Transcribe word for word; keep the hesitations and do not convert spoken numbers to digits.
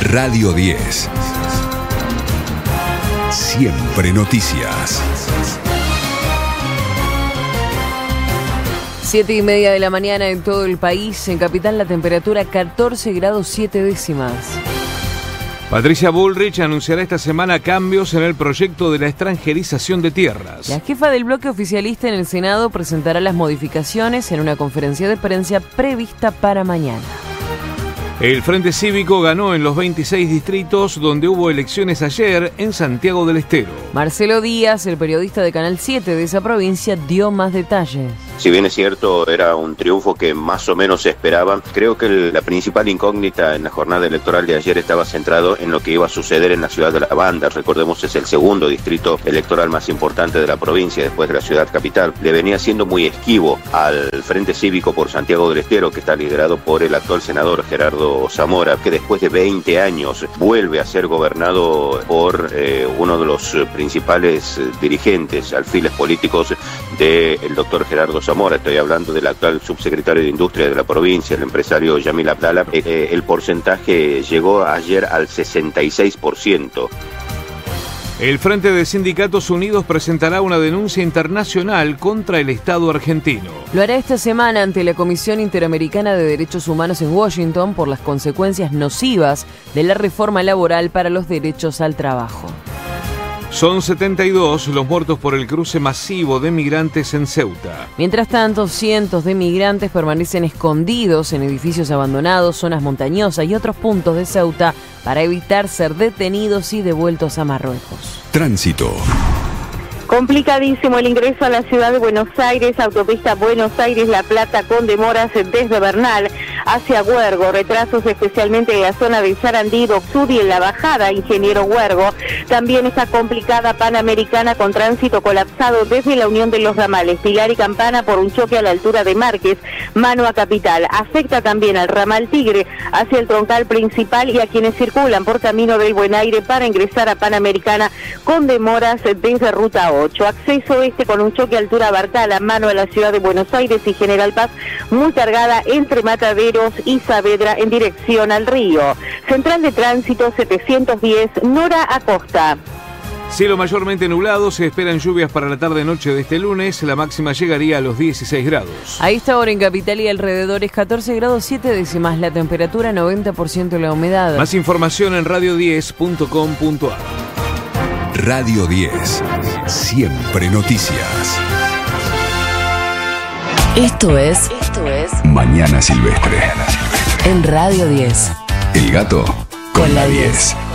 Radio diez. Siempre noticias. Siete y media de la mañana en todo el país. En Capital la temperatura catorce grados siete décimas. Patricia Bullrich anunciará esta semana cambios en el proyecto de la extranjerización de tierras. La jefa del bloque oficialista en el Senado presentará las modificaciones en una conferencia de prensa prevista para mañana. El Frente Cívico ganó en los veintiséis distritos donde hubo elecciones ayer en Santiago del Estero. Marcelo Díaz, el periodista de Canal siete de esa provincia, dio más detalles. Si bien es cierto, era un triunfo que más o menos se esperaba, creo que el, la principal incógnita en la jornada electoral de ayer estaba centrado en lo que iba a suceder en la ciudad de La Banda. Recordemos, es el segundo distrito electoral más importante de la provincia, después de la ciudad capital. Le venía siendo muy esquivo al Frente Cívico por Santiago del Estero, que está liderado por el actual senador Gerardo Zamora, que después de veinte años vuelve a ser gobernado por eh, uno de los principales dirigentes, alfiles políticos del doctor Gerardo Zamora. Estoy hablando del actual subsecretario de Industria de la provincia, el empresario Yamil Abdala. Eh, eh, el porcentaje llegó ayer al sesenta y seis por ciento. El Frente de Sindicatos Unidos presentará una denuncia internacional contra el Estado argentino. Lo hará esta semana ante la Comisión Interamericana de Derechos Humanos en Washington por las consecuencias nocivas de la reforma laboral para los derechos al trabajo. Son setenta y dos los muertos por el cruce masivo de migrantes en Ceuta. Mientras tanto, cientos de migrantes permanecen escondidos en edificios abandonados, zonas montañosas y otros puntos de Ceuta para evitar ser detenidos y devueltos a Marruecos. Tránsito. Complicadísimo el ingreso a la ciudad de Buenos Aires, autopista Buenos Aires-La Plata con demoras desde Bernal hacia Huergo, retrasos especialmente en la zona de Sarandí, Docsud y en la bajada Ingeniero Huergo. También está complicada Panamericana con tránsito colapsado desde la unión de los ramales Pilar y Campana por un choque a la altura de Márquez, mano a Capital. Afecta también al ramal Tigre hacia el troncal principal y a quienes circulan por Camino del Buen Aire para ingresar a Panamericana con demoras desde Ruta ocho. Acceso este con un choque a altura Bartala, mano a la ciudad de Buenos Aires y General Paz, muy cargada entre Mataderos y Saavedra en dirección al río. Central de Tránsito setecientos diez, Nora Acosta. Cielo mayormente nublado, se esperan lluvias para la tarde-noche de este lunes, la máxima llegaría a los dieciséis grados. A esta hora en Capital y alrededores catorce grados siete décimas, la temperatura noventa por ciento de la humedad. Más información en radio diez punto com punto a r. Radio diez. Siempre noticias. Esto es, esto es Mañana Silvestre. en Radio diez. El gato con, con la diez.